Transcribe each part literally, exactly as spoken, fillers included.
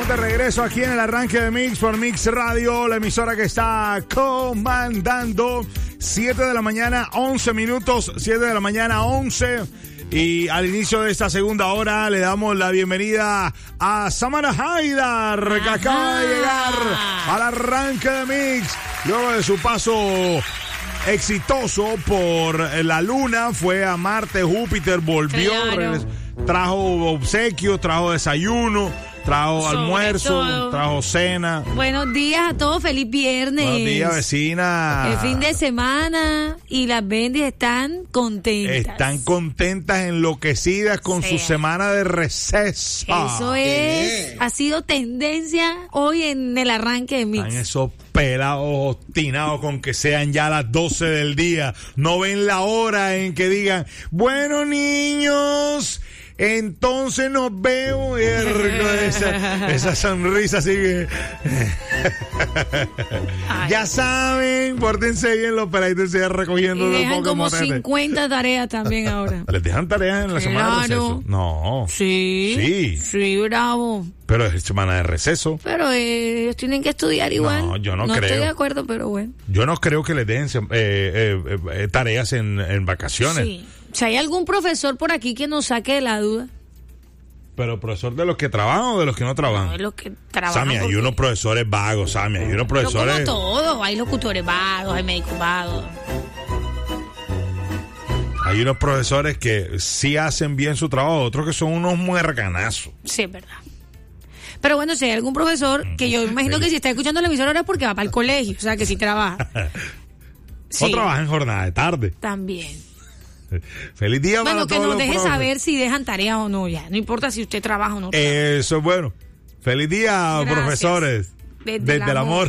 Estamos de regreso aquí en el arranque de Mix por Mix Radio, la emisora que está comandando. siete de la mañana, once minutos, siete de la mañana, once. Y al inicio de esta segunda hora le damos la bienvenida a Samara Haidar, que acaba de llegar al arranque de Mix. Luego de su paso exitoso por la Luna, fue a Marte, Júpiter, volvió, Claro. trajo obsequios, trajo desayuno, trajo Sobre almuerzo, todo. trajo cena. Buenos días a todos, feliz viernes. Buenos días, vecina. El fin de semana y las bendis están contentas. Están contentas, enloquecidas con Sí. su semana de receso. Eso es, ha sido tendencia hoy en el arranque de Mix. Están esos pelados obstinados con que sean ya las doce del día. No ven la hora en que digan, bueno, niños, entonces nos vemos. Esa, esa sonrisa así que... Ya saben, pórtense bien, los peladitos se van recogiendo Y los dejan pocos como motetes. cincuenta tareas también ahora. ¿Les dejan tareas en la semana de Claro. receso? No. Sí. Sí. Sí, bravo. Pero es semana de receso. Pero eh, ellos tienen que estudiar igual. No, yo no No creo. estoy de acuerdo, pero bueno. Yo no creo que les den eh, eh, eh, tareas en, en vacaciones. Sí. Si hay algún profesor por aquí que nos saque de la duda. Pero profesor de los que trabajan o de los que no trabajan. No es los que trabajan. Sammy, hay porque- unos profesores vagos, Sammy, hay unos Pero como profesores... todo, hay locutores vagos, hay médicos vagos. Hay unos profesores que sí hacen bien su trabajo, otros que son unos muerganazos. Sí, es verdad. Pero bueno, si hay algún profesor que yo imagino que si está escuchando la emisora ahora es porque va para el colegio, o sea que sí trabaja. Sí, O trabajan en jornada de tarde. también. Feliz día Bueno, para que todos nos los deje profes. saber si dejan tareas o no, ya. No importa si usted trabaja o no. trabaja. Eso es bueno. Feliz día, Gracias. profesores. Desde el el amor. amor.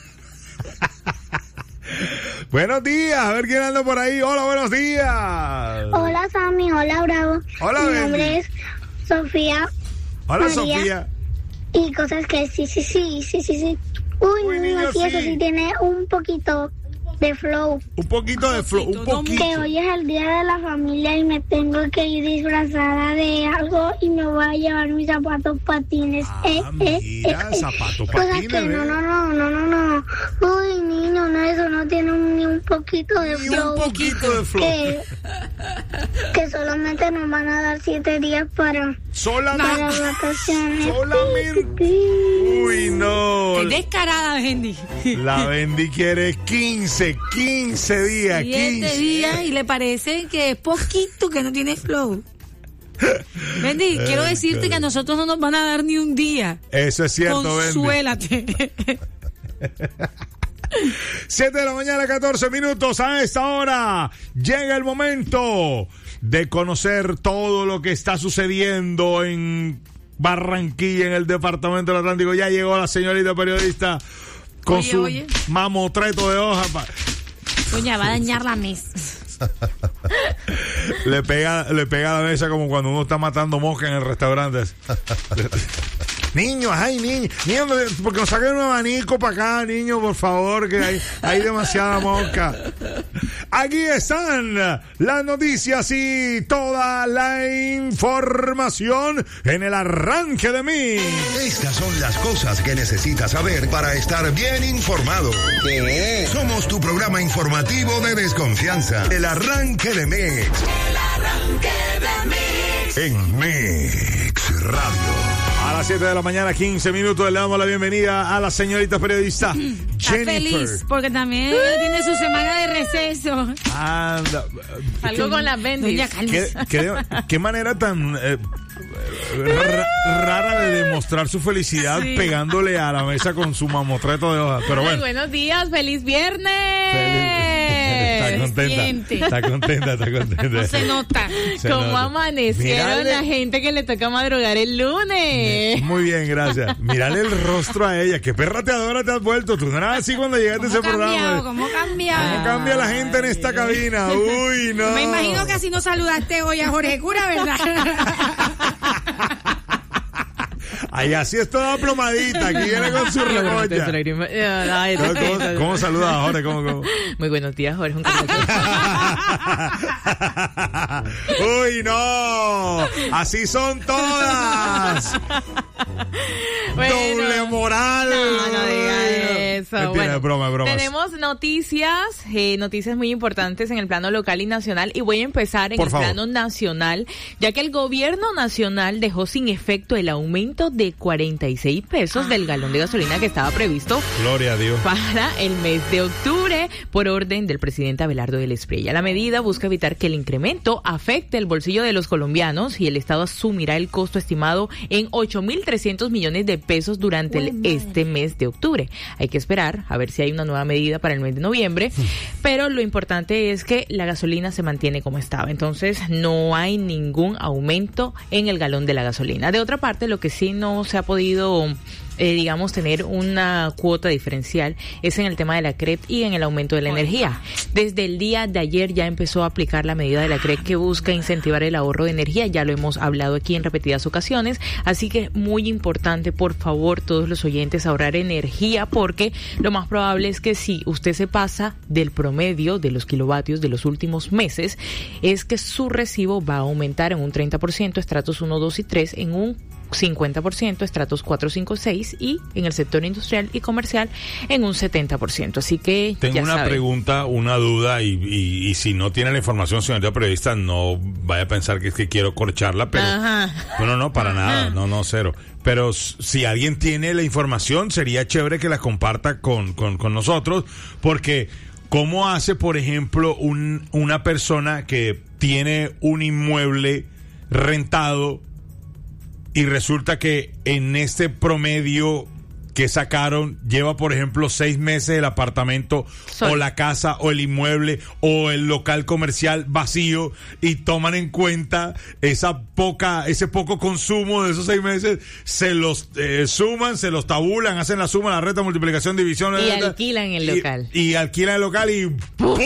Buenos días, a ver quién anda por ahí. Hola, buenos días. Hola Sammy, hola Bravo. Hola, Mi Bendy. nombre es Sofía Hola, María. Sofía. y cosas que sí, sí, sí, sí, sí, sí. Uy, Uy, niño, niño, sí, eso sí. sí tiene un poquito de flow. Un poquito de flow, un poquito, no poquito. Que hoy es el día de la familia y me tengo que ir disfrazada de algo y me voy a llevar mis zapatos patines. Ah, eh, eh, mira, eh, eh. zapatos Cosas patines, que no, ¿eh? no, no, no, no, no. Uy, niño, no, eso no tiene un- ni un poquito de Y flow. un poquito de flow. Que, que solamente nos van a dar siete días para, para Solamente. vacaciones. Solamente. Uy, no. Qué descarada, Bendy. La Bendy quiere quince, quince días, Siete quince. días y le parece que es poquito, que no tiene flow. Bendy, quiero decirte cara. que a nosotros no nos van a dar ni un día. Eso es cierto, Bendy. Consuélate. siete de la mañana, catorce minutos. A esta hora llega el momento de conocer todo lo que está sucediendo en Barranquilla, en el departamento del Atlántico. Ya llegó la señorita periodista con Oye, su oye. mamotreto de hoja. pa- Doña, va a dañar la mesa. Le pega, le pega a la mesa como cuando uno está matando mosca en el restaurante. Niños, ay, niños, niños, porque nos saquen un abanico para acá, niños, por favor, que hay, hay demasiada mosca. Aquí están las noticias y toda la información en el arranque de mí. Estas son las cosas que necesitas saber para estar bien informado. Somos tu programa informativo de desconfianza. El arranque de Mix. El arranque de Mix. En Mix Radio. A las siete de la mañana, quince minutos, le damos la bienvenida a la señorita periodista Está Jennifer. feliz porque también ella tiene su semana de receso. Anda. Algo con las bendis. Doña, ¿Qué, cálmese. qué, qué manera tan eh, ra- rara de demostrar su felicidad Sí. pegándole a la mesa con su mamotreto de hoja. Pero Ay, bueno. buenos días, feliz viernes. Está contenta. siente. Está contenta, está contenta. No se nota. Se ¿Cómo nota. amanecieron Mírale. la gente que le toca madrugar el lunes? Muy bien, gracias. Mírale el rostro a ella. Qué perra te adora te has vuelto. Tú no eras así cuando llegaste a ¿Cómo ese ha cambiado? programa. ¿Cómo ha cambiado? ¿Cómo cambia la gente en esta cabina? Uy, no. Me imagino que así no saludaste hoy a Jorge Cura, ¿verdad? Allá sí es toda plomadita, aquí viene con su remolla. ¿Cómo, cómo, cómo saludas a Jorge? ¿Cómo, cómo? Muy buenos días, Jorge. Un ¡Uy, no! ¡Así son todas! Bueno, ¡doble moral! No, no diga eso. Mentira, Bueno, es broma, es broma. tenemos noticias, eh, noticias muy importantes en el plano local y nacional, y voy a empezar en Por el favor. plano nacional, ya que el gobierno nacional dejó sin efecto el aumento de cuarenta y seis pesos del galón de gasolina que estaba previsto Gloria a Dios. para el mes de octubre por orden del presidente Abelardo del Espriella. La medida busca evitar que el incremento afecte el bolsillo de los colombianos y el Estado asumirá el costo estimado en ocho mil trescientos millones de pesos durante el, este mes de octubre. Hay que esperar a ver si hay una nueva medida para el mes de noviembre, pero lo importante es que la gasolina se mantiene como estaba, entonces no hay ningún aumento en el galón de la gasolina. De otra parte, lo que sí no se ha podido Eh, digamos, tener una cuota diferencial es en el tema de la C R E P y en el aumento de la energía. Desde el día de ayer ya empezó a aplicar la medida de la C R E P que busca incentivar el ahorro de energía, ya lo hemos hablado aquí en repetidas ocasiones, así que muy importante, por favor, todos los oyentes, ahorrar energía, porque lo más probable es que si usted se pasa del promedio de los kilovatios de los últimos meses, es que su recibo va a aumentar en un treinta por ciento, estratos uno, dos y tres, en un cincuenta por ciento, estratos cuatro, cinco, seis, y en el sector industrial y comercial en un setenta por ciento. Así que tengo ya una saben. pregunta, una duda, y, y, y si no tiene la información, señor periodista, no vaya a pensar que es que quiero corcharla, pero Ajá. no, no, no, para Ajá. nada, no, no, cero. Pero s- si alguien tiene la información, sería chévere que la comparta con, con, con nosotros, porque ¿cómo hace, por ejemplo, un, una persona que tiene un inmueble rentado y resulta que en este promedio que sacaron lleva, por ejemplo, seis meses el apartamento Sol. o la casa o el inmueble o el local comercial vacío, y toman en cuenta esa poca, ese poco consumo de esos seis meses, se los eh, suman, se los tabulan, hacen la suma, la resta, multiplicación, división, Y etcétera, alquilan el y- local. y, alquilan el local y ¡pum!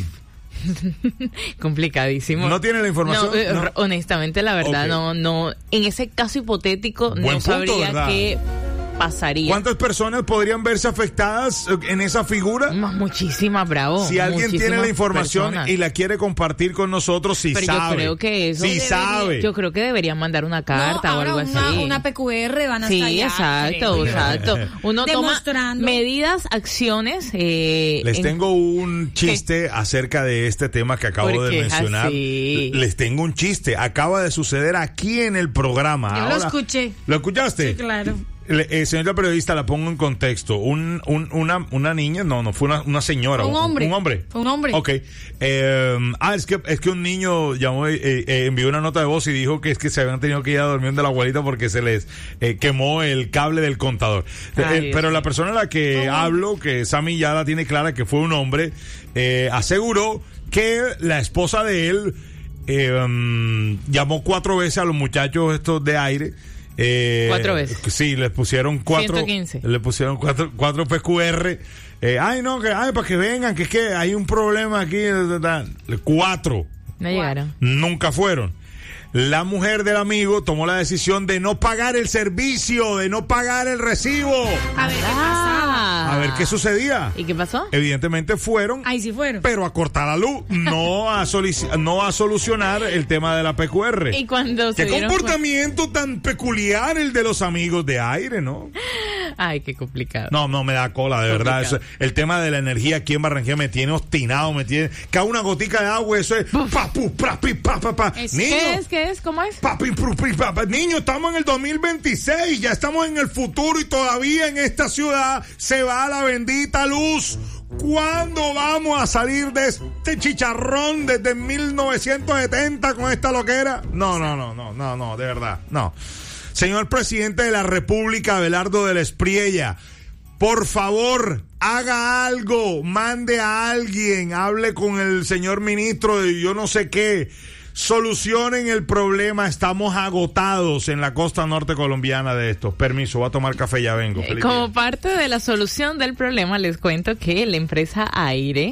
Complicadísimo. ¿No tiene la información? No, eh, No. honestamente, la verdad, Ok. no, no. En ese caso hipotético, Buen no punto, sabría ¿verdad? qué pasaría. ¿Cuántas personas podrían verse afectadas eh, en esa figura? Más, muchísimas, bravo. Si alguien tiene la muchísimas información personas. y la quiere compartir con nosotros, si Pero sabe. yo creo que eso Si debería- sabe. Yo creo que deberían mandar una carta No, o ahora algo una, así. una P Q R van a Sí, estar allá, exacto, creo yo. exacto. Uno toma Demostrando. medidas, acciones. Eh, Les en- tengo un chiste acerca de este tema que acabo ¿Por de qué es mencionar. así? Les tengo un chiste. Acaba de suceder aquí en el programa. Yo lo Ahora- escuché. ¿Lo escuchaste? Sí, claro. Le- eh, señorita periodista, la pongo en contexto. Un, un- una, una niña, no, no, fue una, una señora. Fue un hombre. Un hombre. Fue un hombre. Ok. Eh, ah, es que, es que un niño llamó, eh, eh, envió una nota de voz y dijo que es que se habían tenido que ir a dormir de la abuelita porque se les eh, quemó el cable del contador. Ay, Eh, Dios pero mío. la persona a la que hablo, que Sammy ya la tiene clara que fue un hombre, eh, aseguró que la esposa de él eh, um, llamó cuatro veces a los muchachos estos de aire. Eh, Cuatro veces. Sí, les pusieron cuatro. ciento quince. Le pusieron cuatro, cuatro P Q R. Eh, ay, no, que, ay, para que vengan, que es que hay un problema aquí. ta, ta, ta. Cuatro. No llegaron. Nunca fueron. La mujer del amigo tomó la decisión de no pagar el servicio, de no pagar el recibo. A ver, ¿qué Ah. pasaba? A ver qué sucedía. ¿Y qué pasó? Evidentemente fueron, Ahí sí fueron. pero a cortar la luz, no a, solici- no a solucionar el tema de la P Q R. Y cuando se Qué dieron comportamiento tan peculiar el de los amigos de aire, ¿no? cu- Ay, qué complicado. No, no me da cola, de verdad. Complicado. Eso- el tema de la energía aquí en Barranquilla me tiene obstinado, me tiene. Cada una gotica de agua, eso es. Pa, pu, pra, pi, pa, pa, pa. Es- Niño, ¿Qué es? ¿Qué es? ¿Cómo es? pa, pi, pru, pi, pa, pa. Niño, estamos en el dos mil veintiséis, ya estamos en el futuro y todavía en esta ciudad se va la bendita luz. ¿Cuándo vamos a salir de este chicharrón desde mil novecientos setenta con esta loquera? No, no, no, no, no, no, de verdad, no. Señor presidente de la República, Abelardo del Espriella, por favor, haga algo, mande a alguien, hable con el señor ministro de yo no sé qué, solucionen el problema, estamos agotados en la costa norte colombiana de esto. Permiso, voy a tomar café, ya vengo. Eh, Feliz Como día. parte de la solución del problema, les cuento que la empresa Aire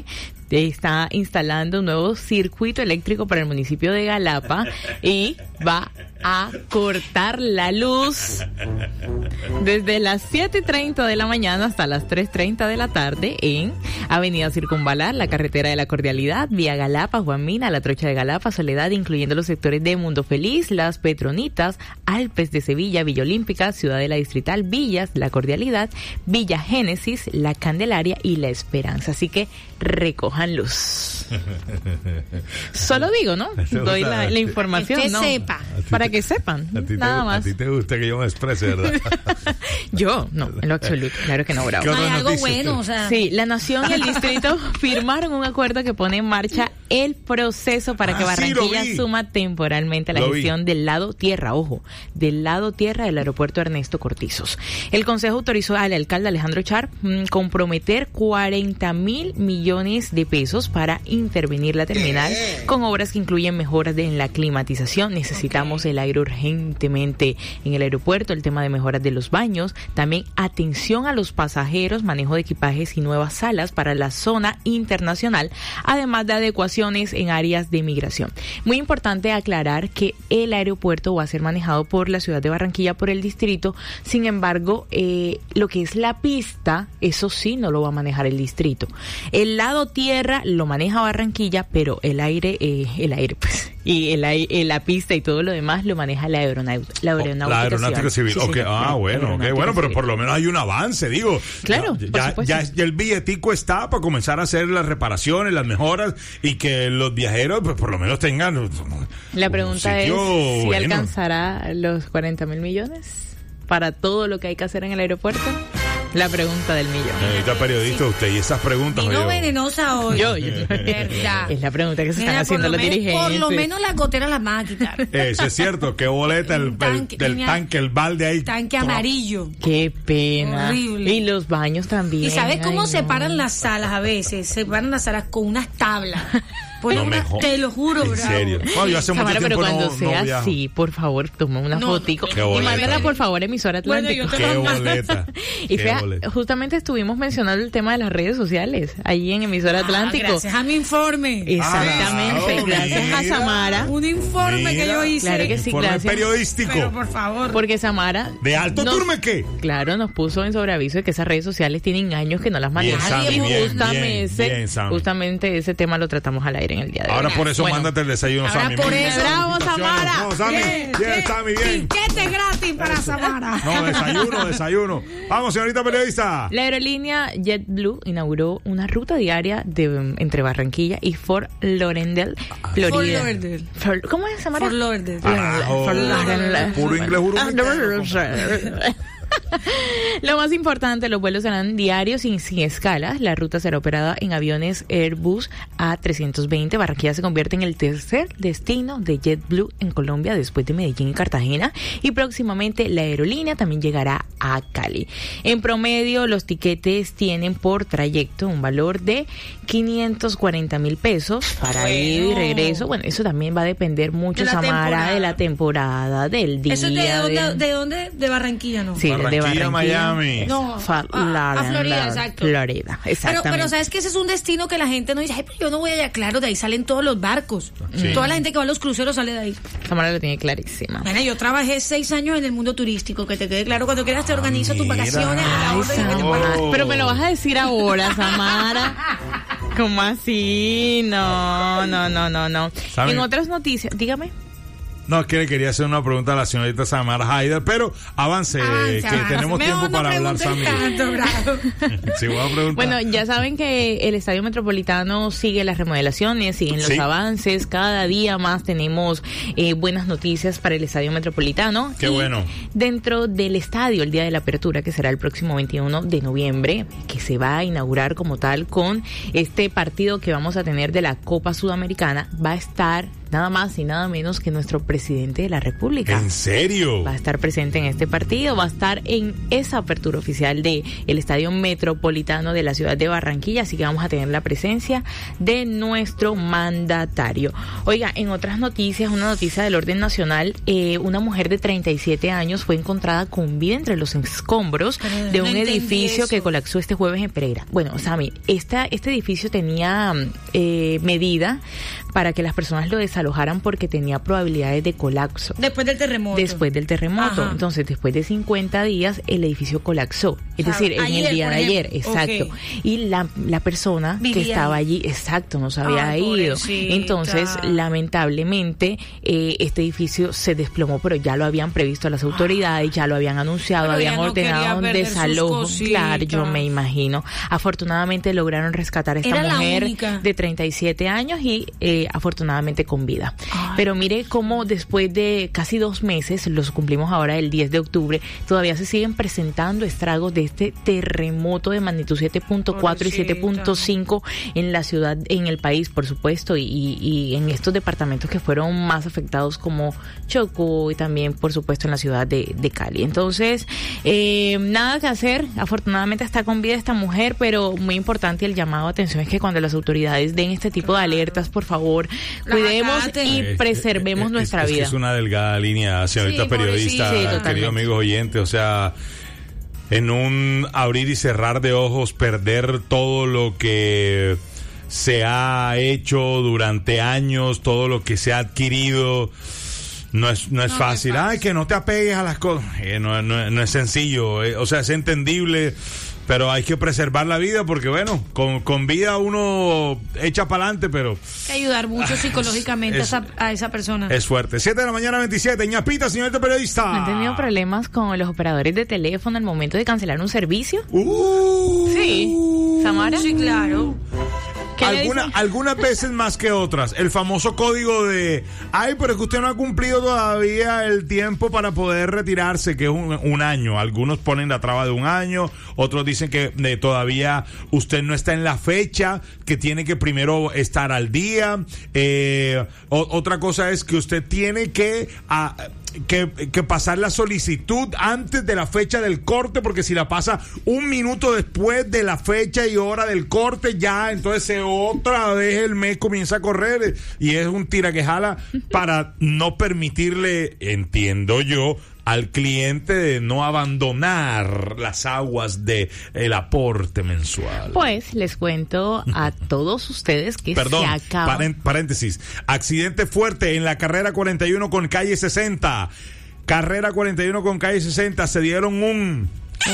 está instalando un nuevo circuito eléctrico para el municipio de Galapa y va a cortar la luz desde las siete y treinta de la mañana hasta las tres y treinta de la tarde en Avenida Circunvalar, la carretera de la Cordialidad, vía Galapa, Juan Mina, La Trocha de Galapa, Soledad, incluyendo los sectores de Mundo Feliz, Las Petronitas, Alpes de Sevilla, Villa Olímpica, Ciudadela Distrital, Villas, La Cordialidad, Villa Génesis, La Candelaria y La Esperanza. Así que recojan luz. Solo digo, ¿no? Doy la, la información, que ¿no? sepa. Para que sepan, a ti nada te, más. A ti te gusta que yo me exprese, ¿verdad? Yo, no, en lo absoluto, claro que no, bravo. ¿Qué No, otra hay algo noticia bueno, tú? o sea. Sí, la Nación y el Distrito firmaron un acuerdo que pone en marcha el proceso para Ah, que Barranquilla sí, lo vi. suma temporalmente la Lo vi. gestión del lado tierra, ojo, del lado tierra del aeropuerto Ernesto Cortizos. El Consejo autorizó al alcalde Alejandro Char mmm, comprometer cuarenta mil millones de pesos para intervenir la terminal con obras que incluyen mejoras de, en la climatización. Necesitamos el aire urgentemente en el aeropuerto, el tema de mejoras de los baños, también atención a los pasajeros, manejo de equipajes y nuevas salas para la zona internacional, además de adecuaciones en áreas de migración. Muy importante aclarar que el aeropuerto va a ser manejado por la ciudad de Barranquilla, por el distrito. Sin embargo, eh, lo que es la pista, eso sí no lo va a manejar el distrito. El lado tierra lo maneja Barranquilla, pero el aire, eh, el aire pues, y el aire, la pista y todo lo demás lo maneja la aeronáutica, la aeronáutica, La aeronáutica civil. Sí, Okay. señor. Ah, La bueno, ok, aeronáutica bueno, pero civil. por lo menos hay un avance, digo. Claro, Ya, por ya, supuesto. ya, ya el billetico está para comenzar a hacer las reparaciones, las mejoras y que los viajeros, pues por lo menos tengan. La un pregunta es sitio si bueno. alcanzará los cuarenta mil millones para todo lo que hay que hacer en el aeropuerto. La pregunta del millón. Necesita periodista usted y esas preguntas. Vino oye, venenosa hoy. Yo, yo. Verdad. Es la pregunta que se están Mira, haciendo por los lo menos- dirigentes. Por lo menos las goteras las van a quitar. Eso es cierto, qué boleta el, Un tanque, el- del niña. tanque, el balde ahí. Tanque amarillo. Qué pena. Horrible. Y los baños también. ¿Y sabes cómo Ay, separan no. las salas a veces? Separan las salas con unas tablas. Ponen No me una- jo- te lo juro, En bravo. serio. Bueno, yo hace mucho Samara, pero tiempo cuando no, sea no viajo. así, por favor, toma una No, fotico. Qué Y boleta. mándala, por favor, emisora Bueno, Atlántico. yo te Qué lo mando. boleta. Y qué fea, boleta. justamente estuvimos mencionando el tema de las redes sociales, allí en emisora Ah, Atlántico. gracias a mi informe. Exactamente, Ah, gracias a mira. Samara. Un informe que Mira. yo hice. Claro que sí, Informe gracias. periodístico. Pero por favor. Porque Samara... ¿De alto nos- turme qué? Claro, nos puso en sobreaviso de que esas redes sociales tienen años que no las Bien, manejan. Sammy, Y bien, justamente, bien, bien, Sammy. justamente ese tema lo tratamos al aire en el día de hoy. Ahora por eso Bueno, mándate el desayuno, ahora Sammy. por Muy eso. bien. ¡Bravo, Samara! Vamos, Sammy. Bien, Bien, bien. Sammy, bien. Piquete gratis para Samara. No, desayuno, desayuno. Vamos, señorita periodista. La aerolínea JetBlue inauguró una ruta diaria de, entre Barranquilla y Fort Lauderdale, Florida. Fort Lauderdale. For- ¿Cómo es, Samara? Fort Lauderdale. Ah, oh, Fort Lauderdale. puro inglés, puro Ah, inglés. Lo más importante, los vuelos serán diarios y sin escalas. La ruta será operada en aviones Airbus A trescientos veinte. Barranquilla se convierte en el tercer destino de JetBlue en Colombia después de Medellín y Cartagena. Y próximamente la aerolínea también llegará a Cali. En promedio, los tiquetes tienen por trayecto un valor de quinientos cuarenta mil pesos para Bueno. ir y regreso. Bueno, eso también va a depender mucho, De la Samara, temporada. de la temporada, del día. ¿Eso es de dónde? de- ¿De dónde? De Barranquilla, ¿no? Sí, de Barranquilla, Barranquilla. Miami. No, Fort a- a Lauderdale, Florida, exacto. Florida, Pero, exactamente. pero sabes que ese es un destino que la gente no dice, ay, pero yo no voy allá. Claro, de ahí salen todos los barcos. Sí. Toda la gente que va a los cruceros sale de ahí. Samara lo tiene clarísima. Bueno, yo trabajé seis años en el mundo turístico, que te quede claro, cuando quieras te organizo tus mira. vacaciones. a la Ay, orden que te Samara. pagan. Oh. Pero me lo vas a decir ahora, Samara. ¿Cómo así? No, no, no, no, no. ¿Sabe? En otras noticias, dígame. No, es que le quería hacer una pregunta a la señorita Samara Haider, pero avance, Avance, que avance. tenemos Mejor tiempo no para hablar, preguntes Sammy. tanto, bravo. Sí, voy a preguntar. Bueno, ya saben que el Estadio Metropolitano sigue las remodelaciones, siguen los Sí. avances. Cada día más tenemos eh, buenas noticias para el Estadio Metropolitano. Qué Y bueno. Dentro del estadio, el día de la apertura, que será el próximo veintiuno de noviembre, que se va a inaugurar como tal con este partido que vamos a tener de la Copa Sudamericana, va a estar nada más y nada menos que nuestro presidente de la República. ¿En serio? Va a estar presente en este partido, va a estar en esa apertura oficial de el Estadio Metropolitano de la ciudad de Barranquilla, así que vamos a tener la presencia de nuestro mandatario. Oiga, en otras noticias, una noticia del orden nacional, eh, una mujer de treinta y siete años fue encontrada con vida entre los escombros Pero de no un edificio eso. que colapsó este jueves en Pereira. Bueno, Sammy, esta, este edificio tenía eh, medida para que las personas lo desalojaran porque tenía probabilidades de colapso. Después del terremoto. Después del terremoto. Ajá. Entonces, después de cincuenta días, el edificio colapsó. Es Ah, decir, en ayer, el día por de ayer, ejemplo. exacto. Ok. Y la, la persona Vivía que estaba ahí. allí, exacto, no se había Ay, ido. pobrecita. Entonces, lamentablemente, eh, este edificio se desplomó, pero ya lo habían previsto las autoridades, ya lo habían anunciado, Pero habían ella no ordenado quería un perder sus desalojo. cositas. Claro, yo me imagino. Afortunadamente lograron rescatar a esta Era la mujer única. de treinta y siete años y eh, afortunadamente con vida. Ay. Pero mire cómo después de casi dos meses, los cumplimos ahora el diez de octubre, todavía se siguen presentando estragos de este terremoto de magnitud siete punto cuatro y Pobrecita. siete punto cinco en la ciudad, en el país, por supuesto, y, y en estos departamentos que fueron más afectados como Chocó y también, por supuesto, en la ciudad de, de Cali. Entonces, eh, nada que hacer. Afortunadamente está con vida esta mujer, pero muy importante el llamado a atención es que cuando las autoridades den este tipo de alertas, por favor, Las cuidemos acaten. y Es- preservemos es- nuestra es, es que vida. es una delgada línea, señorita Sí, periodista, pobrecita. Sí, totalmente. queridos amigos oyentes, o sea, en un abrir y cerrar de ojos, perder todo lo que se ha hecho durante años, todo lo que se ha adquirido, no es, no es No, fácil. no es Ay, fácil. que no te apegues a las cosas. Eh, no, no- no es sencillo, eh, o sea, es entendible. Pero hay que preservar la vida porque, bueno, con, con vida uno echa para adelante, pero Hay que ayudar mucho psicológicamente es- a, esa, a esa persona. es fuerte. siete de la mañana, veintisiete. Ñapita, señorita periodista. ¿No han tenido problemas con los operadores de teléfono al momento de cancelar un servicio? Uh, Sí. ¿Samara? Sí, claro. ¿Qué le Alguna- dicen? algunas veces más que otras. El famoso código de, ay, pero es que usted no ha cumplido todavía el tiempo para poder retirarse, que es un, un año. Algunos ponen la traba de un año, otros dicen que eh, todavía usted no está en la fecha, que tiene que primero estar al día. Eh, o- otra cosa es que usted tiene que... ah, Que, que pasar la solicitud antes de la fecha del corte, porque si la pasa un minuto después de la fecha y hora del corte, ya entonces eh, otra vez el mes comienza a correr y es un tira que jala para no permitirle, entiendo yo, al cliente de no abandonar las aguas de el aporte mensual. Pues les cuento a todos ustedes que Perdón, se acaba. paren- paréntesis. Accidente fuerte en la carrera cuarenta y uno con calle sesenta. Carrera cuarenta y uno con calle sesenta. Se dieron un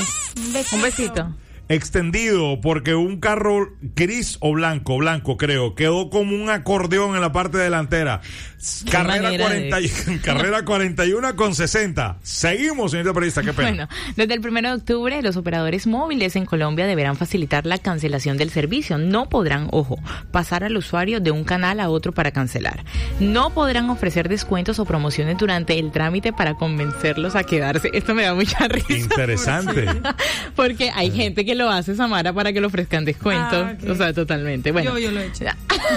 Un besito. extendido porque un carro gris o blanco, blanco creo, quedó como un acordeón en la parte delantera. Carrera manera cuarenta, y- carrera cuarenta y uno con sesenta. Seguimos, señorita periodista, qué pena. Bueno, desde el primero de octubre los operadores móviles en Colombia deberán facilitar la cancelación del servicio. No podrán, ojo, pasar al usuario de un canal a otro para cancelar. No podrán ofrecer descuentos o promociones durante el trámite para convencerlos a quedarse. Esto me da mucha risa. Interesante. Porque hay gente que lo hace, Samara, para que le ofrezcan descuentos. Ah, ok. O sea, totalmente. Bueno, Yo- yo lo he hecho.